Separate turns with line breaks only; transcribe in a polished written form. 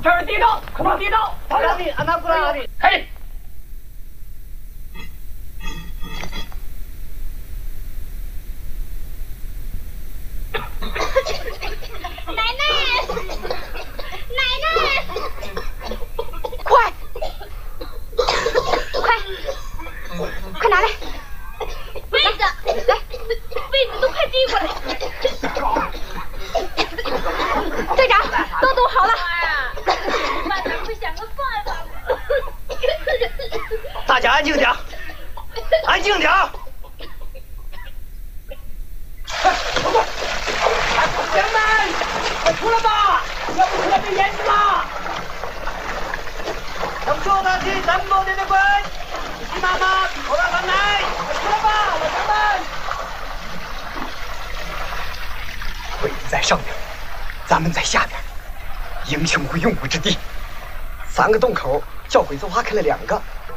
这儿地道，快往地道，
好的，俺那过来的。
嘿。
奶奶，奶奶，快拿来杯子，来，杯子都快递过来。队长，都冻好了。慢点，快想个办法。
大家安静点，安静点。
乡们，快出来吧！要不出来被淹死了。
从说他去南某店的关，你妈妈我让他来，
快出来吧，老乡们！
鬼子在上面，咱们在下边，英雄无用武之地。3个洞口，叫鬼子挖开了2个。